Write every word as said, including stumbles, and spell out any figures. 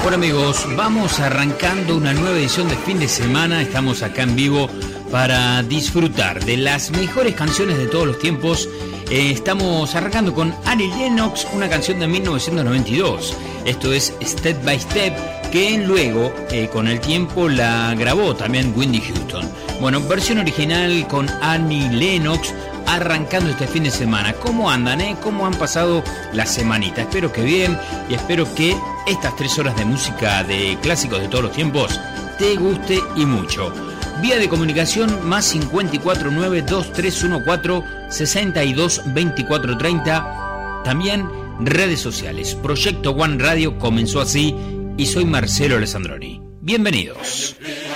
Bueno amigos, vamos arrancando una nueva edición de fin de semana. Estamos acá en vivo para disfrutar de las mejores canciones de todos los tiempos. Eh, estamos arrancando con Annie Lennox, una canción de mil novecientos noventa y dos. Esto es Step by Step, que luego, eh, con el tiempo, la grabó también Whitney Houston. Bueno, versión original con Annie Lennox, arrancando este fin de semana. ¿Cómo andan, eh? ¿Cómo han pasado la semanita? Espero que bien, y espero que estas tres horas de música de clásicos de todos los tiempos te guste y mucho. Vía de comunicación más cincuenta y cuatro nueve dos tres uno cuatro sesenta y dos veinticuatro treinta. También redes sociales. Proyecto One Radio comenzó así y soy Marcelo Alessandroni. Bienvenidos.